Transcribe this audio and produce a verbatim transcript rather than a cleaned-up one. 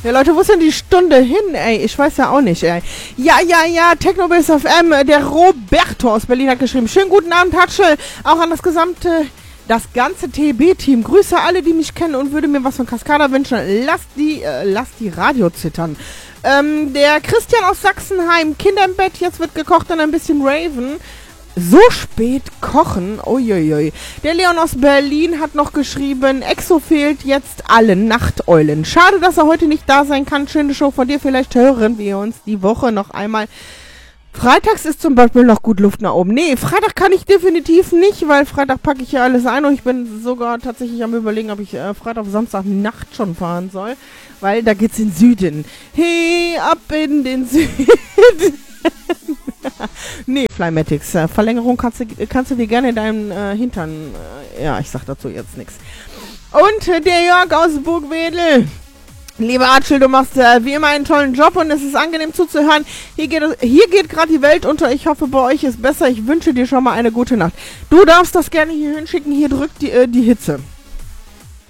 Ja, Leute, wo ist denn die Stunde hin, ey? Ich weiß ja auch nicht, ey. Ja, ja, ja, Technobase F M, der Roberto aus Berlin hat geschrieben. Schönen guten Abend, Hatschel. Auch an das gesamte, das ganze T B-Team. Grüße alle, die mich kennen und würde mir was von Cascada wünschen. Lasst die, äh, lasst die Radio zittern. Ähm, der Christian aus Sachsenheim, Kinder im Bett, jetzt wird gekocht und ein bisschen Raven. So spät kochen, uiuiui. Der Leon aus Berlin hat noch geschrieben, Exo fehlt jetzt allen Nachteulen. Schade, dass er heute nicht da sein kann. Schöne Show von dir, vielleicht hören wir uns die Woche noch einmal. Freitags ist zum Beispiel noch gut Luft nach oben. Nee, Freitag kann ich definitiv nicht, weil Freitag packe ich ja alles ein und ich bin sogar tatsächlich am Überlegen, ob ich äh, Freitag auf Samstag Nacht schon fahren soll, weil da geht's in den Süden. Hey, ab in den Süden. Nee, Flymatics, äh, Verlängerung kannst du, kannst du dir gerne in deinem äh, Hintern, äh, ja, ich sag dazu jetzt nichts. Und äh, der Jörg aus Burgwedel. Lieber Archel, du machst äh, wie immer einen tollen Job und es ist angenehm zuzuhören. Hier geht, hier geht gerade die Welt unter. Ich hoffe, bei euch ist besser. Ich wünsche dir schon mal eine gute Nacht. Du darfst das gerne hier hinschicken. Hier drückt die, äh, die Hitze.